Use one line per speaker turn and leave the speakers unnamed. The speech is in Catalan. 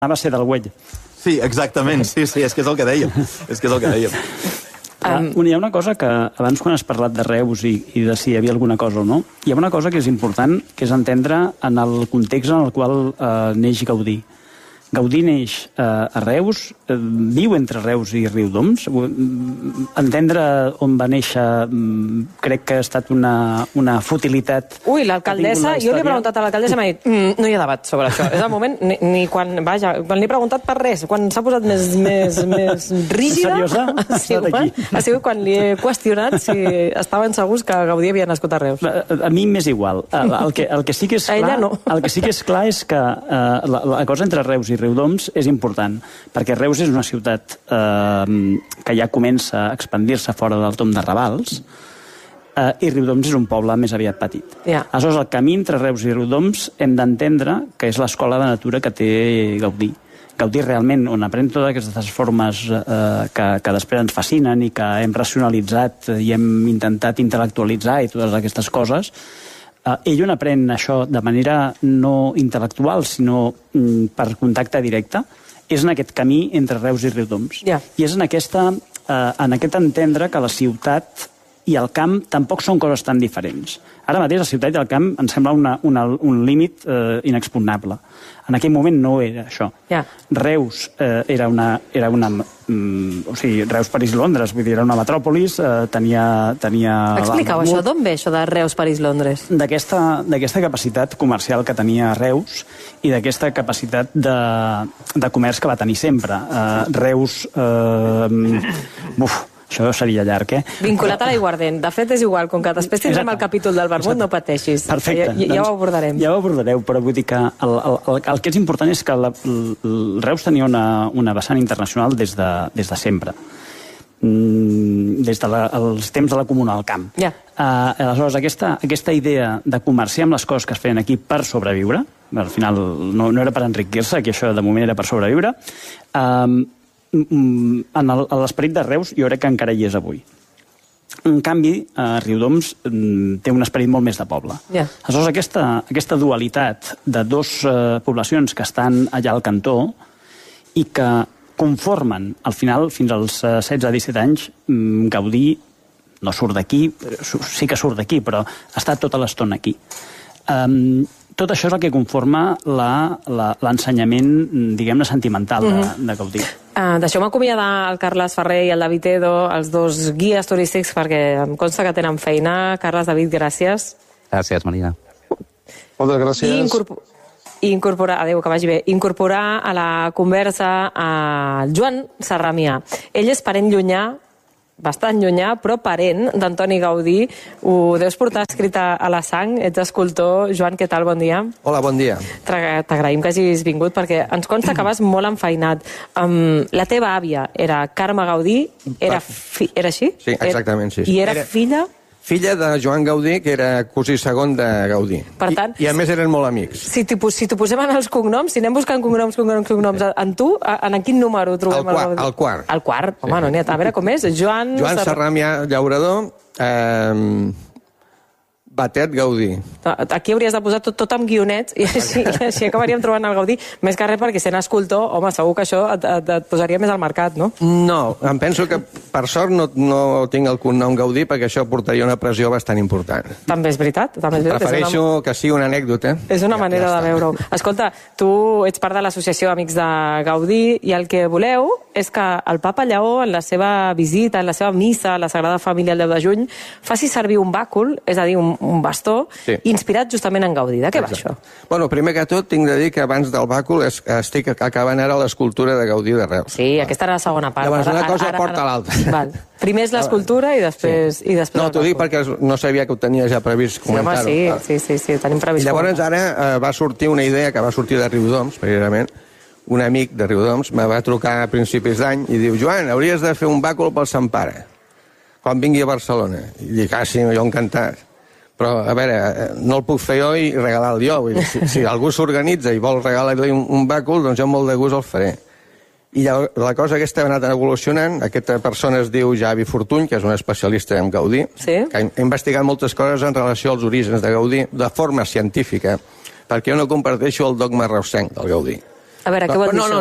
Anava a ser del Güell.
Sí, exactament, sí, és que és el que dèiem.
Hi ha una cosa que, abans quan has parlat de Reus i de si hi havia alguna cosa o no, hi ha una cosa que és important, que és entendre en el context en el qual neix Gaudí. Gaudí neix a Reus, viu entre Reus i Riudoms. Entendre on va néixer crec que ha estat una futilitat.
Ui, l'alcaldessa, jo li he preguntat a l'alcaldessa i m'ha dit no hi ha debat sobre això. És el moment, ni quan li he preguntat per res, quan s'ha posat més rígida...
Seriosa?
Ha sigut quan li he qüestionat si estaven segurs que Gaudí havia nascut a Reus.
A mi m'és igual. El que sí que és clar, el que sí que és clar és que la cosa entre Reus i Riudoms és important, perquè Reus és una ciutat que ja comença a expandir-se fora del tomb de Ravals, i Riudoms és un poble més aviat petit. Aleshores, el camí entre Reus i Riudoms hem d'entendre que és l'escola de natura que té Gaudí. Gaudí realment, on aprèn totes aquestes formes que després ens fascinen i que hem racionalitzat i hem intentat intel·lectualitzar i totes aquestes coses, ell on aprèn això de manera no intel·lectual, sinó per contacte directe, és en aquest camí entre Reus i Riudoms. I és en aquest entendre que la ciutat i el camp tampoc són coses tan diferents. Ara mateix la ciutat i el camp em sembla un límit inexpugnable. En aquell moment no era això. Reus era una... O sigui, Reus, París, Londres, vull dir, era una metròpolis, tenia...
Expliqueu això, d'on ve això de Reus, París, Londres?
D'aquesta capacitat comercial que tenia Reus i d'aquesta capacitat de comerç que va tenir sempre. Reus... Això seria llarg,
Vinculat a l'aiguardent. De fet, és igual, com que després tindrem el capítol del vermut, no pateixis.
Perfecte.
Ja ho abordarem.
Ja ho abordareu, però vull dir que el que és important és que Reus tenia una vessant internacional des de sempre. Des dels temps de la Comuna del Camp. Aleshores, aquesta idea de comerciar amb les coses que es feien aquí per sobreviure, al final no era per enriquir-se, aquí això de moment era per sobreviure, en l'esperit de Reus jo crec que encara hi és avui. En canvi, Riudoms té un esperit molt més de poble. Aleshores, aquesta dualitat de dues poblacions que estan allà al cantó i que conformen, al final, fins als 16-17 anys, Gaudí no surt d'aquí, sí que surt d'aquí, però ha estat tota l'estona aquí. Tot això és el que conforma l'ensenyament, diguem-ne, sentimental de Gaudí.
Deixeu-me acomiadar el Carles Ferrer i el David Edo, els dos guies turístics, perquè em consta que tenen feina. Carles, David, gràcies.
Gràcies, Marina.
Moltes gràcies.
I incorporar, adéu, que vagi bé, incorporar a la conversa el Joan Sarramià. Ell és parent llunyà, bastant llunyà, però parent d'Antoni Gaudí. Ho deus portar escrit a la sang. Ets escultor. Joan, què tal? Bon dia.
Hola, bon dia.
T'agraïm que hagis vingut, perquè ens consta que vas molt enfeinat. La teva àvia era Carme Gaudí. Era així?
Sí, exactament, sí.
I era filla?
Filla de Joan Gaudí, que era cosí segon de Gaudí.
Per tant,
I a més eren molt amics.
Si t'ho posem en els cognoms, si anem buscant cognoms, en tu, en quin número trobem el Gaudí?
El quart.
El quart? Home, no n'hi ha. A veure com és. Joan
Sarramià Llaurador, Batet Gaudí.
Aquí hauries de posar tot amb guionets i així acabaríem trobant el Gaudí. Més que res, perquè sent escultor, home, segur que això et posaria més al mercat, no?
No, em penso que per sort no tinc el cognom Gaudí, perquè això portaria una pressió bastant important.
També és veritat.
Prefereixo que sigui una anècdota.
És una manera de veure-ho. Escolta, tu ets part de l'associació Amics de Gaudí i el que voleu és que el papa Lleó, en la seva visita, en la seva missa a la Sagrada Família el 10 de juny, faci servir un bàcul, és a dir, un bastó, inspirat justament en Gaudí. De què va això?
Bueno, primer que tot, tinc de dir que abans del bàcul estic acabant ara l'escultura de Gaudí de Reus.
Sí, aquesta era la segona part.
Llavors, una cosa porta l'altra.
Primer és l'escultura i després...
No, t'ho dic perquè no sabia que ho tenia ja previst comentar-ho.
Sí, tenim previst.
Llavors ara va sortir una idea que va sortir de Riudoms, precisament. Un amic de Riudoms me va trucar a principis d'any i diu: Joan, hauries de fer un bàcul pel Sant Pare quan vingui a Barcelona. I dic: sí, jo encantat. Però, a veure, no el puc fer jo i regalar-lo jo. Si algú s'organitza i vol regalar-li un bàcul, doncs jo molt de gust el faré. I la cosa aquesta ha anat evolucionant. Aquesta persona es diu Javi Fortuny, que és un especialista en Gaudí, que ha investigat moltes coses en relació als orígens de Gaudí de forma científica, perquè jo no comparteixo el dogma reusenc del Gaudí.
A veure, què vol dir això?